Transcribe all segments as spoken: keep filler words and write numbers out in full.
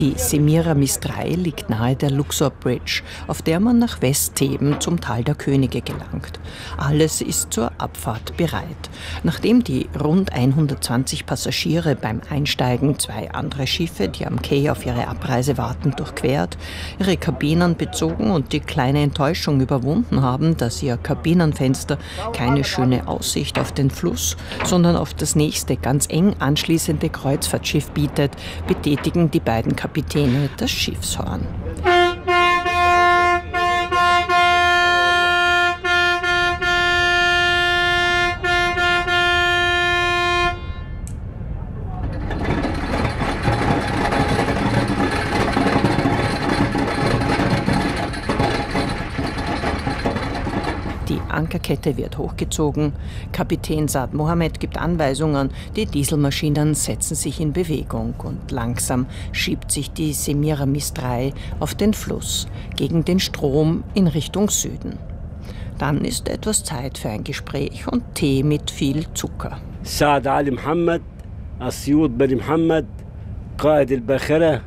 Die Semiramis drei liegt nahe der Luxor Bridge, auf der man nach Westtheben zum Tal der Könige gelangt. Alles ist zur Abfahrt bereit. Nachdem die rund hundertzwanzig Passagiere beim Einsteigen zwei andere Schiffe, die am Quai auf ihre Abreise warten, durchquert, ihre Kabinen bezogen und die kleine Enttäuschung überwunden haben, dass ihr Kabinenfenster keine schöne Aussicht auf den Fluss, sondern auf das nächste, ganz eng anschließende Kreuzfahrtschiff bietet, betätigen die beiden Kapitäne das Schiffshorn. Die Ankerkette wird hochgezogen. Kapitän Saad Mohammed gibt Anweisungen. Die Dieselmaschinen setzen sich in Bewegung und langsam schiebt sich die Semiramis drei auf den Fluss, gegen den Strom in Richtung Süden. Dann ist etwas Zeit für ein Gespräch und Tee mit viel Zucker. Saad Ali Mohammed, Asyut Bani Mohammed, Qaid al-Bakhara.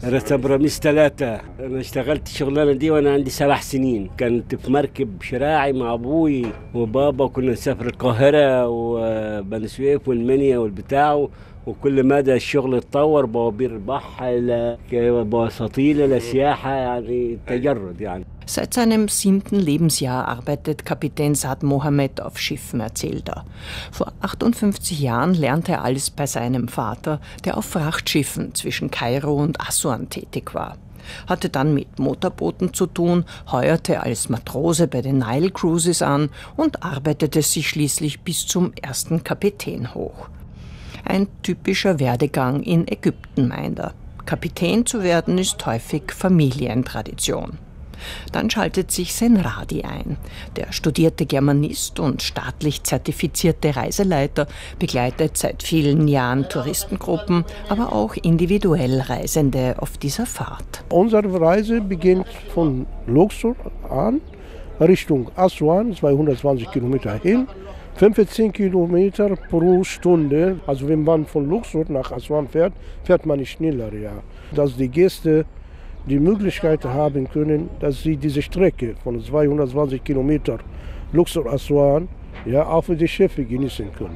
رميس ثلاثة. أنا اشتغلت الشغلانة دي وأنا عندي سبع سنين. كنت في مركب شراعي مع أبوي وبابا، كنا نسافر القاهرة وبني سويف والمنيا والبتاع، وكل مدى الشغل اتطور، بوابير البحر بواسطيل لسياحة، يعني تجرد يعني. Seit seinem siebten Lebensjahr arbeitet Kapitän Saad Mohammed auf Schiffen, erzählt er. Vor achtundfünfzig Jahren lernte er alles bei seinem Vater, der auf Frachtschiffen zwischen Kairo und Assuan tätig war. Hatte dann mit Motorbooten zu tun, heuerte als Matrose bei den Nile Cruises an und arbeitete sich schließlich bis zum ersten Kapitän hoch. Ein typischer Werdegang in Ägypten, meint er. Kapitän zu werden ist häufig Familientradition. Dann schaltet sich Senradi ein. Der studierte Germanist und staatlich zertifizierte Reiseleiter begleitet seit vielen Jahren Touristengruppen, aber auch individuell Reisende auf dieser Fahrt. Unsere Reise beginnt von Luxor an, Richtung Assuan, zweihundertzwanzig Kilometer hin, fünfzehn Kilometer pro Stunde. Also wenn man von Luxor nach Assuan fährt, fährt man nicht schneller. Ja. Dass die Gäste die Möglichkeit haben können, dass sie diese Strecke von zweihundertzwanzig Kilometer Luxor-Assuan ja, auf die Schiffe genießen können.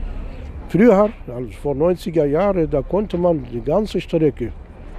Früher, also vor neunziger Jahren, da konnte man die ganze Strecke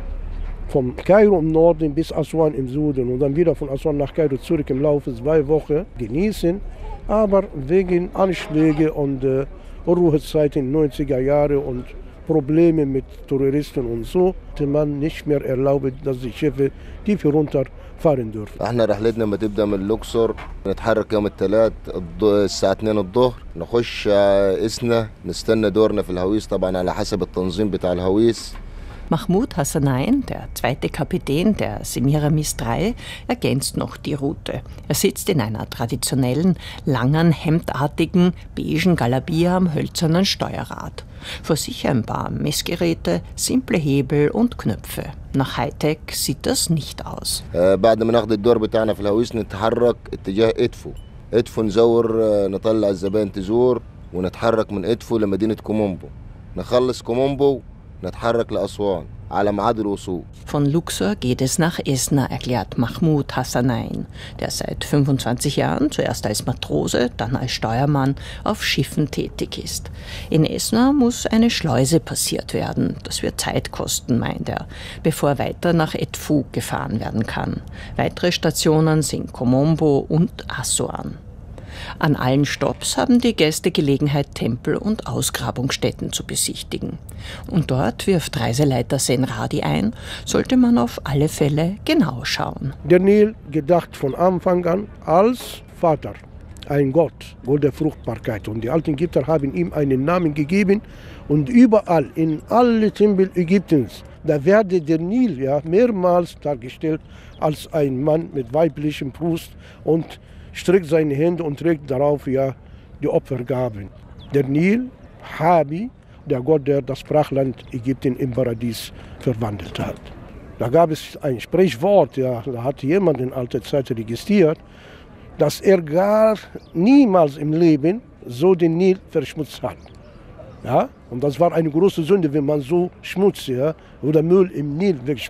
vom Kairo im Norden bis Assuan im Süden und dann wieder von Assuan nach Kairo zurück im Laufe zwei Wochen genießen. Aber wegen Anschläge und äh, Ruhezeiten in den neunziger Jahren und Probleme mit Terroristen und so, konnte man nicht mehr erlauben, dass die Schiffe tief runterfahren dürfen. احنا رحلتنا ما تبدا من لوكسور، نتحرك يوم الثلاث الساعة اثنين الظهر، نخش إسنا، نستنى دورنا في الهويس طبعا على حسب التنظيم بتاع الهويس. Mahmoud Hassanain, der zweite Kapitän der Semiramis drei, ergänzt noch die Route. Er sitzt in einer traditionellen, langen, hemdartigen, beigen Galabia am hölzernen Steuerrad. Vor sich ein paar Messgeräte, simple Hebel und Knöpfe. Nach Hightech sieht das nicht aus. بعد ما ناخد الدور بتاعنا في الهويس نتحرك اتجاه إدفو. إدفو نزور نطلع الزبائن تزور ونتحرك من إدفو لمدينة كومومبو. نخلص كومومبو نتحرك لأسوان على ميعاد الوصول. Von Luxor geht es nach Esna, erklärt Mahmoud Hassanain, der seit fünfundzwanzig Jahren zuerst als Matrose, dann als Steuermann auf Schiffen tätig ist. In Esna muss eine Schleuse passiert werden. Das wird Zeit kosten, meint er, bevor weiter nach Edfu gefahren werden kann. Weitere Stationen sind Komombo und Assuan. An allen Stopps haben die Gäste Gelegenheit, Tempel und Ausgrabungsstätten zu besichtigen. Und dort wirft Reiseleiter Senradi ein, sollte man auf alle Fälle genau schauen. Der Nil, gedacht von Anfang an als Vater, ein Gott, Gott der Fruchtbarkeit. Und die alten Ägypter haben ihm einen Namen gegeben. Und überall, in alle Tempel Ägyptens, da werde der Nil ja, mehrmals dargestellt als ein Mann mit weiblichem Brust und streckt seine Hände und trägt darauf ja die Opfergaben. Der Nil, Habi, der Gott, der das Brachland Ägypten im Paradies verwandelt hat. Da gab es ein Sprichwort, ja, da hat jemand in alter Zeit registriert, dass er gar niemals im Leben so den Nil verschmutzt hat. Ja? Und das war eine große Sünde, wenn man so Schmutz ja, oder Müll im Nil